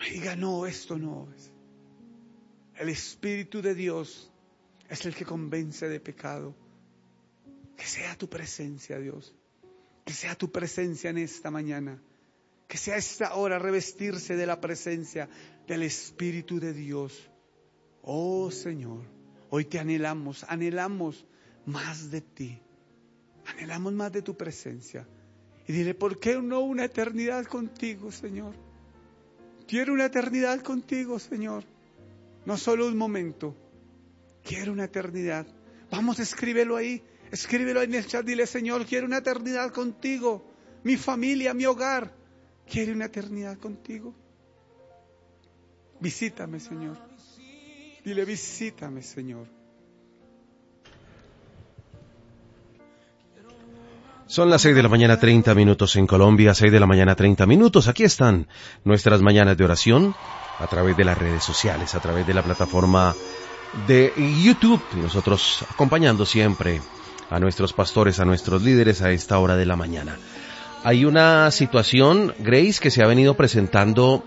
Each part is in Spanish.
y diga, no, esto no es. El Espíritu de Dios es el que convence de pecado. Que sea tu presencia, Dios. Que sea tu presencia en esta mañana. Que sea esta hora revestirse de la presencia del Espíritu de Dios. Oh Señor, hoy te anhelamos más de ti. Anhelamos más de tu presencia. Y dile, ¿por qué no una eternidad contigo, Señor? Quiero una eternidad contigo, Señor. No solo un momento. Quiero una eternidad. Vamos, escríbelo ahí. Escríbelo en el chat. Dile, Señor, quiero una eternidad contigo. Mi familia, mi hogar. Quiere una eternidad contigo. Visítame, Señor. Dile, visítame, Señor. Son las 6 de la mañana, 30 minutos en Colombia, 6 de la mañana, 30 minutos. Aquí están nuestras mañanas de oración a través de las redes sociales, a través de la plataforma de YouTube. Y nosotros acompañando siempre a nuestros pastores, a nuestros líderes a esta hora de la mañana. Hay una situación, Grace, que se ha venido presentando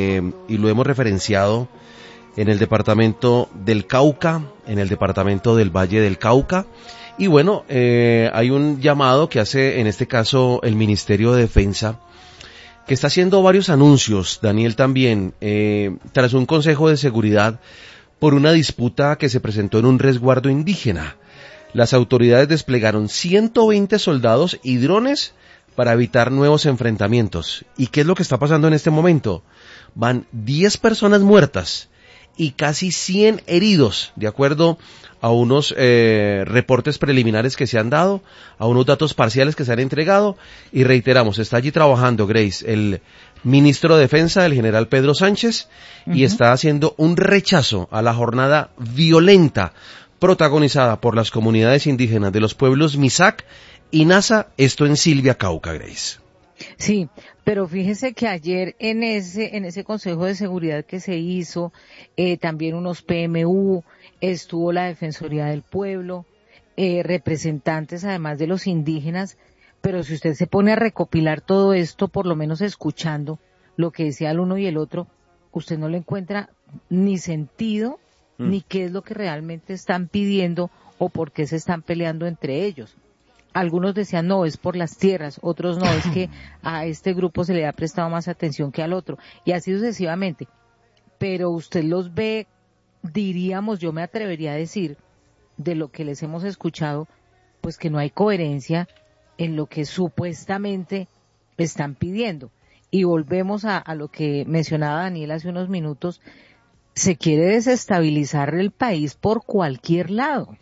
y lo hemos referenciado en el departamento del Cauca, en el departamento del Valle del Cauca. Y bueno, hay un llamado que hace en este caso el Ministerio de Defensa, que está haciendo varios anuncios, Daniel también, tras un consejo de seguridad por una disputa que se presentó en un resguardo indígena. Las autoridades desplegaron 120 soldados y drones para evitar nuevos enfrentamientos. ¿Y qué es lo que está pasando en este momento? Van 10 personas muertas y casi 100 heridos, de acuerdo a unos reportes preliminares que se han dado, a unos datos parciales que se han entregado, y reiteramos, está allí trabajando, Grace, el ministro de Defensa, el general Pedro Sánchez, y está haciendo un rechazo a la jornada violenta protagonizada por las comunidades indígenas de los pueblos Misak y Nasa, esto en Silvia, Cauca, Grace. Sí, pero fíjese que ayer en ese Consejo de Seguridad que se hizo, también unos PMU, estuvo la Defensoría del Pueblo, representantes además de los indígenas, pero si usted se pone a recopilar todo esto, por lo menos escuchando lo que decía el uno y el otro, usted no le encuentra ni sentido, ni qué es lo que realmente están pidiendo o por qué se están peleando entre ellos. Algunos decían, no, es por las tierras, otros no, es que a este grupo se le ha prestado más atención que al otro, y así sucesivamente. Pero usted los ve, diríamos, yo me atrevería a decir, de lo que les hemos escuchado, pues que no hay coherencia en lo que supuestamente están pidiendo. Y volvemos a lo que mencionaba Daniel hace unos minutos, se quiere desestabilizar el país por cualquier lado.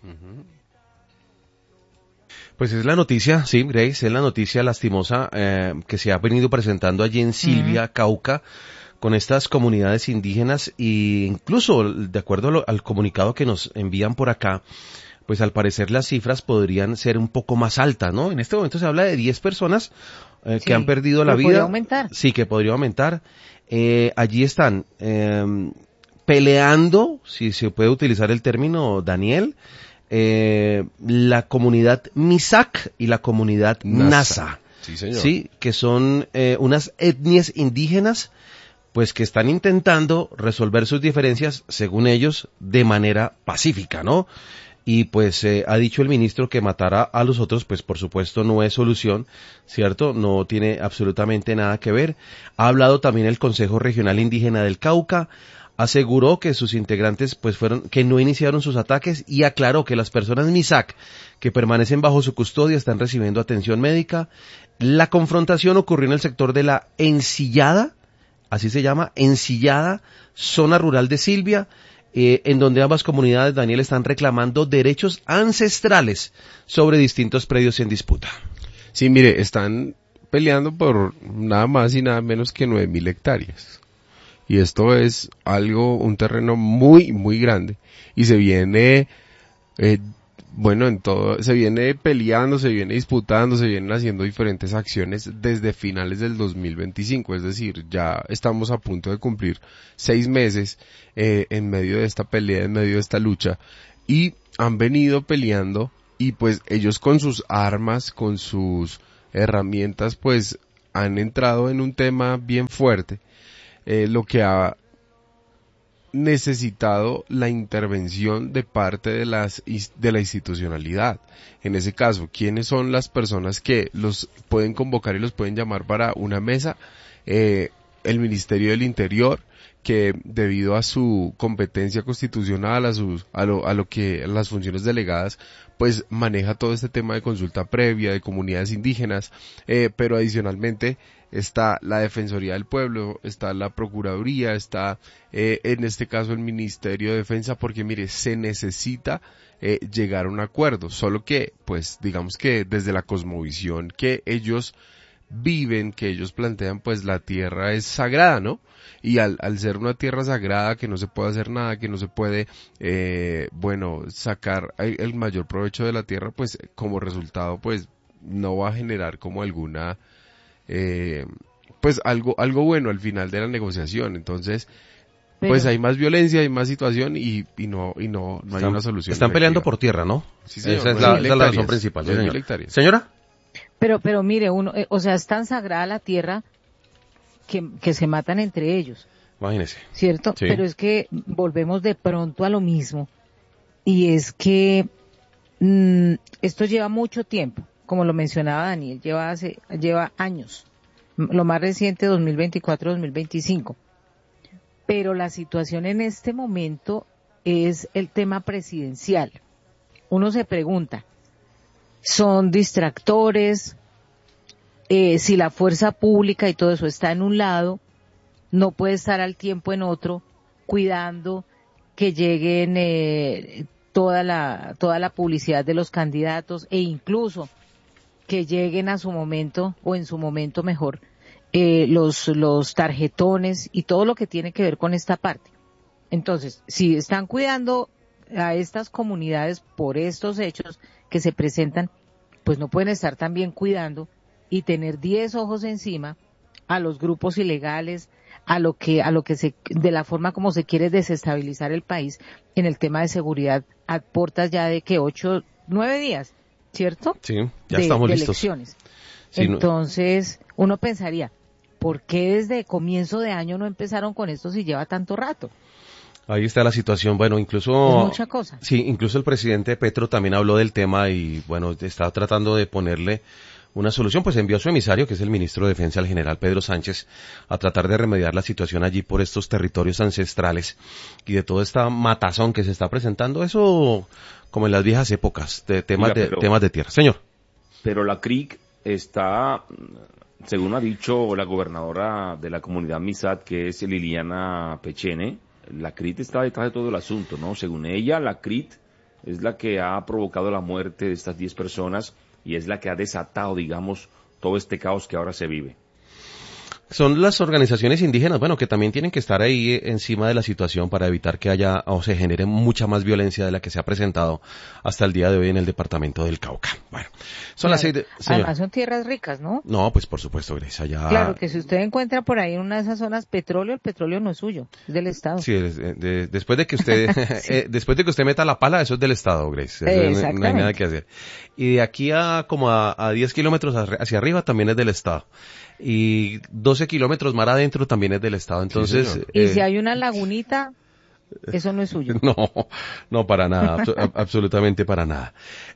Pues es la noticia, sí, Grace, es la noticia lastimosa que se ha venido presentando allí en Silvia, Cauca, con estas comunidades indígenas, e incluso, de acuerdo al comunicado que nos envían por acá, pues al parecer las cifras podrían ser un poco más altas, ¿no? En este momento se habla de 10 personas que han perdido la vida. ¿Podría aumentar? Sí, que podría aumentar. Allí están peleando, si se puede utilizar el término, Daniel, la comunidad Misak y la comunidad Nasa. Sí, señor. Sí, que son unas etnias indígenas, pues que están intentando resolver sus diferencias, según ellos, de manera pacífica, ¿no? Y pues ha dicho el ministro que matar a los otros, pues por supuesto no es solución, ¿cierto? No tiene absolutamente nada que ver. Ha hablado también el Consejo Regional Indígena del Cauca, aseguró que sus integrantes pues que no iniciaron sus ataques, y aclaró que las personas Misak que permanecen bajo su custodia están recibiendo atención médica. La confrontación ocurrió en el sector de la Ensillada, así se llama, Ensillada, zona rural de Silvia, en donde ambas comunidades, Daniel, están reclamando derechos ancestrales sobre distintos predios en disputa. Sí, mire, están peleando por nada más y nada menos que 9.000 hectáreas. Y esto es un terreno muy, muy grande. Y se viene, se viene peleando, se viene disputando, se vienen haciendo diferentes acciones desde finales del 2025. Es decir, ya estamos a punto de cumplir 6 meses en medio de esta pelea, en medio de esta lucha. Y han venido peleando, y pues ellos con sus armas, con sus herramientas, pues han entrado en un tema bien fuerte. lo que ha necesitado la intervención de parte de la institucionalidad. En ese caso, ¿quiénes son las personas que los pueden convocar y los pueden llamar para una mesa? El Ministerio del Interior, que debido a su competencia constitucional, a lo que las funciones delegadas, pues maneja todo este tema de consulta previa de comunidades indígenas, pero adicionalmente está la Defensoría del Pueblo, está la Procuraduría, está en este caso el Ministerio de Defensa, porque mire, se necesita llegar a un acuerdo, solo que pues digamos que desde la cosmovisión que ellos viven, que ellos plantean, pues la tierra es sagrada, ¿no? Y al ser una tierra sagrada, que no se puede hacer nada, que no se puede, sacar el mayor provecho de la tierra, pues como resultado, pues no va a generar como alguna, pues algo bueno al final de la negociación. Entonces, pues hay más violencia, hay más situación y no hay una solución. Están peleando por tierra, ¿no? Sí, señor. Esa es la razón principal. Sí, señora. Pero mire, es tan sagrada la tierra que se matan entre ellos. Imagínese. ¿Cierto? Sí. Pero es que volvemos de pronto a lo mismo. Y es que esto lleva mucho tiempo. Como lo mencionaba Daniel, lleva años. Lo más reciente, 2024-2025. Pero la situación en este momento es el tema presidencial. Uno se pregunta, ¿son distractores? Si la fuerza pública y todo eso está en un lado, no puede estar al tiempo en otro, cuidando que lleguen toda la publicidad de los candidatos e incluso que lleguen a su momento, o en su momento mejor, los tarjetones y todo lo que tiene que ver con esta parte. Entonces, si están cuidando a estas comunidades por estos hechos que se presentan, pues no pueden estar también cuidando y tener 10 ojos encima a los grupos ilegales, a lo que de la forma como se quiere desestabilizar el país en el tema de seguridad a puertas ya de 8, 9 días, ¿cierto? Sí, ya estamos listos. Elecciones. Sí, entonces, uno pensaría, ¿por qué desde comienzo de año no empezaron con esto si lleva tanto rato? Ahí está la situación, bueno, incluso... Es mucha cosa. Sí, incluso el presidente Petro también habló del tema y, bueno, está tratando de ponerle una solución, pues envió a su emisario, que es el ministro de Defensa, el general Pedro Sánchez, a tratar de remediar la situación allí por estos territorios ancestrales y de toda esta matazón que se está presentando, eso como en las viejas épocas, de temas de tierra. Señor. Pero la CRIC está, según ha dicho la gobernadora de la comunidad Misat, que es Liliana Pechene, la CRIT está detrás de todo el asunto, ¿no? Según ella, la CRIT es la que ha provocado la muerte de estas 10 personas y es la que ha desatado, digamos, todo este caos que ahora se vive. Son las organizaciones indígenas, bueno, que también tienen que estar ahí encima de la situación para evitar que haya o se genere mucha más violencia de la que se ha presentado hasta el día de hoy en el departamento del Cauca. Bueno, son las 6 de... Además son tierras ricas, ¿no? No, pues por supuesto, Grecia, ya... Claro, que si usted encuentra por ahí en una de esas zonas petróleo, el petróleo no es suyo, es del Estado. Sí, después de que usted sí. Después de que usted meta la pala, eso es del Estado, Grace. No hay nada que hacer. Y de aquí a como a 10 kilómetros hacia arriba también es del Estado. Y 12 kilómetros más adentro también es del Estado. Entonces, sí, y si hay una lagunita, eso no es suyo. No para nada, absolutamente para nada.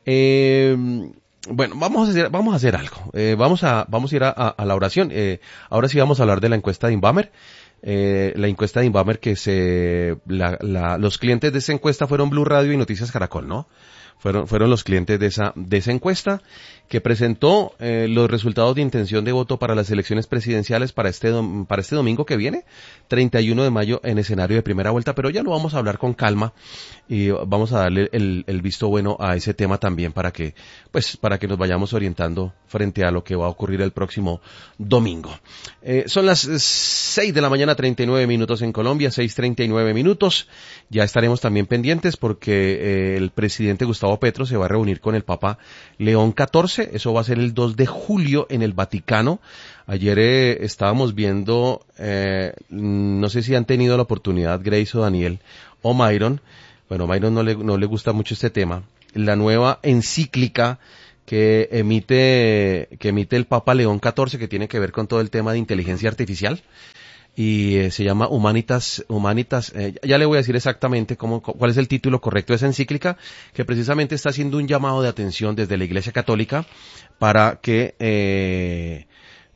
Bueno, vamos a hacer algo. Vamos a ir a la oración. Ahora sí vamos a hablar de la encuesta de Inbamer. La encuesta de Inbamer que los clientes de esa encuesta fueron Blue Radio y Noticias Caracol, ¿no? Fueron los clientes de esa encuesta que presentó los resultados de intención de voto para las elecciones presidenciales para este domingo que viene, 31 de mayo, en escenario de primera vuelta, pero ya lo vamos a hablar con calma y vamos a darle el visto bueno a ese tema también para que nos vayamos orientando frente a lo que va a ocurrir el próximo domingo. Son las 6 de la mañana, 39 minutos en Colombia, 6:39 minutos. Ya estaremos también pendientes porque el presidente Gustavo Petro se va a reunir con el Papa León XIV. Eso va a ser el 2 de julio en el Vaticano. Ayer estábamos viendo, no sé si han tenido la oportunidad, Grace o Daniel o Myron. Bueno, Myron no le gusta mucho este tema. La nueva encíclica que emite el Papa León XIV, que tiene que ver con todo el tema de inteligencia artificial. y se llama Humanitas, ya le voy a decir exactamente cuál es el título correcto de esa encíclica, que precisamente está haciendo un llamado de atención desde la Iglesia Católica para que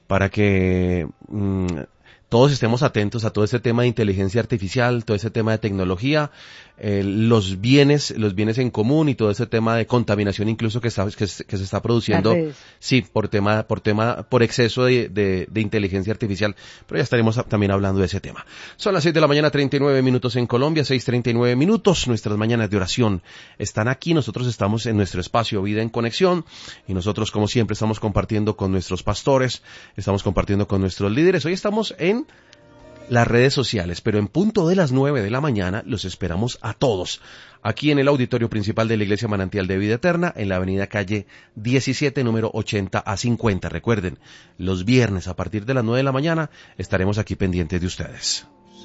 todos estemos atentos a todo este tema de inteligencia artificial, todo ese tema de tecnología, los bienes en común y todo ese tema de contaminación incluso que se está produciendo, sí, por exceso de inteligencia artificial, pero ya estaremos también hablando de ese tema. Son las 6 de la mañana, 39 minutos en Colombia, 6:39 minutos, nuestras mañanas de oración están aquí, nosotros estamos en nuestro espacio Vida en Conexión, y nosotros como siempre estamos compartiendo con nuestros pastores, estamos compartiendo con nuestros líderes, hoy estamos en las redes sociales, pero en punto de las 9 de la mañana los esperamos a todos, aquí en el auditorio principal de la Iglesia Manantial de Vida Eterna, en la avenida calle 17, número 80 a 50. Recuerden, los viernes a partir de las 9 de la mañana estaremos aquí pendientes de ustedes.